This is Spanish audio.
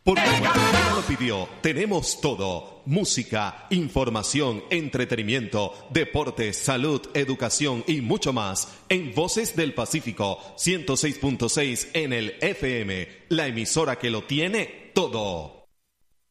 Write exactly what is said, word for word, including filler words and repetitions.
Porque cualquiera lo pidió, tenemos todo. Música, información, entretenimiento, deportes, salud, educación y mucho más. En Voces del Pacífico, ciento seis punto seis en el F M. La emisora que lo tiene todo.